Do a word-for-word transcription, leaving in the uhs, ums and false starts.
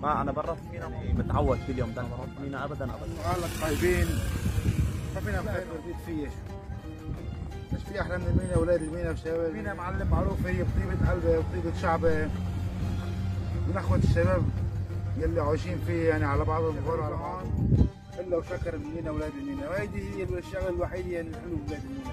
ما انا برا في مينا متعود كل يوم بدنا نروح مينا ابدا ابدا. اهلك طيبين، ما فينا نخيب البيت فيه. مش في احلى من المينا، اولاد المينا وشباب المينا معلم معروفه هي بطيبه قلبه وطيبه شعبه من اخوه الشباب يلي عايشين فيه، يعني على بعضهم غور على بعض الا وشكر المينا اولاد المينا، وهيدي هي الشغله الوحيده اللي حلوه باولاد المينا.